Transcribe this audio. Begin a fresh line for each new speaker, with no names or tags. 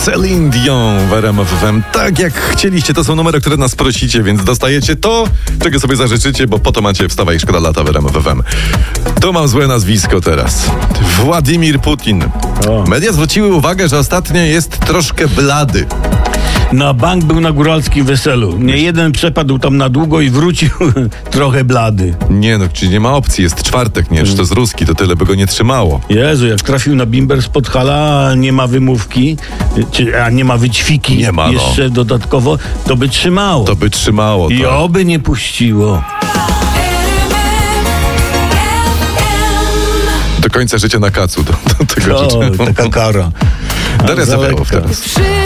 Celine Dion w RMF FM. Tak jak chcieliście, to są numery, które nas prosicie, więc dostajecie to, czego sobie zażyczycie, bo po to macie Wstawaj i Szkoda Lata w RMF FM. Tu mam złe nazwisko teraz. Władimir Putin. Media zwróciły uwagę, że ostatnio jest troszkę blady.
Na bank był na góralskim weselu. Nie jeden przepadł tam na długo i wrócił trochę blady.
Nie no, czyli nie ma opcji, jest czwartek, nie? Że to jest ruski, to tyle by go nie trzymało.
Jezu, jak trafił na bimber z Podhala, a nie ma wymówki, a nie ma wyćwiki
Nie ma, no.
jeszcze dodatkowo, to by trzymało.
To by trzymało,
I
tak.
oby nie puściło.
Do końca życia na kacu. Do tego życzę.
Taka kara.
Daria Zawiałow teraz.